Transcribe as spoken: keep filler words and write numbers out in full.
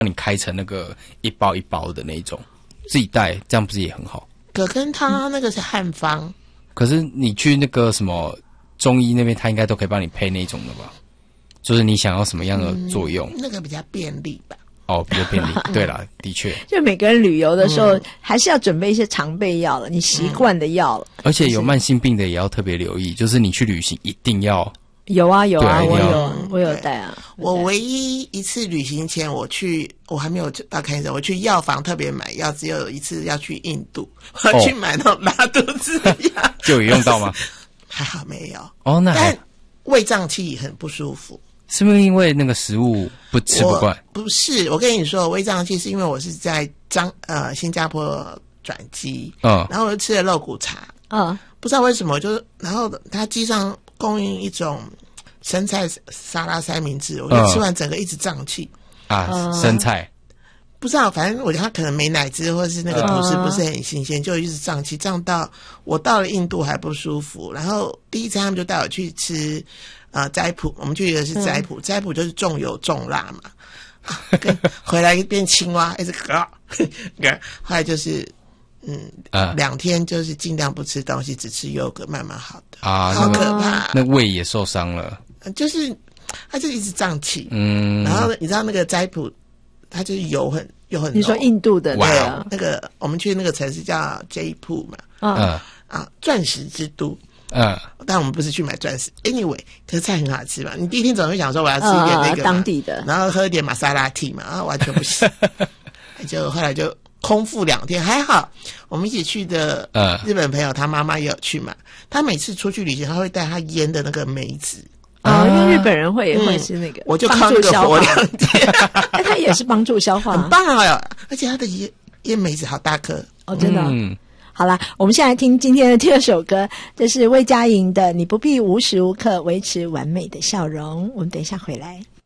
你开成那个一包一包的那种，自己带，这样不是也很好？ 可跟他那个是汉方，嗯、 可是你去那个什么中医那边，他应该都可以帮你配那种的吧？就是你想要什么样的作用？ 嗯、那个比较便利吧。 哦，比较便利。对啦，的确。 就每个人旅游的时候，嗯、还是要准备一些常备药了，你习惯的药了。 而且有慢性病的也要特别留意，就是你去旅行一定要。 有啊有啊，我有我有带啊。 我唯一一次旅行前，我去我还没有到看医生，我去药房特别买药，只有一次要去印度，我去买那种拉肚子的药， 就有用到吗？ 还好没有。 哦，那还但胃胀气很不舒服， 是不是因为那个食物不吃不惯？ 不是，我跟你说，胃胀气是因为我是在张呃新加坡转机，嗯，然后我就吃了肉骨茶，嗯，不知道为什么，就是然后他机上供应一种生菜沙拉三明治，我就吃完整个一直胀气、 嗯、啊，生菜。 不知道，反正我觉得他可能没奶汁，或者是那个吐司不是很新鲜，就一直胀气，胀到我到了印度还不舒服。然后第一餐他们就带我去吃呃斋普，我们去的是斋普，斋普就是重油重辣嘛，跟回来变青蛙，一直嗝嗝，后来就是嗯啊两天就是尽量不吃东西，只吃优格，慢慢好的啊，好可怕， 那胃也受伤了， 就是他就一直胀气，嗯，然后你知道那个斋普。它就是油很油很浓。 你说印度的对啊， 那个我们去那个城市叫 Jaipur 嘛， 嗯啊，钻石之都，嗯，但我们不是去买钻石 ，anyway， 可是菜很好吃嘛。你第一天总会想说我要吃一点那个、 呃、当地的， 然后喝一点玛莎拉蒂嘛，啊，完全不行，就后来就空腹两天，还好我们一起去的日本朋友，他妈妈也有去嘛，他每次出去旅行，他会带他腌的那个梅子。 啊、哦，因为日本人会也会吃那个， 嗯、我就靠那个活两天， 哎，它也是帮助消化， 很棒啊！而且它的腌腌梅子好大颗哦，真的、哦。嗯，好啦，我们现在来听今天的第二首歌，这是魏佳莹的《你不必无时无刻维持完美的笑容》。我们等一下回来。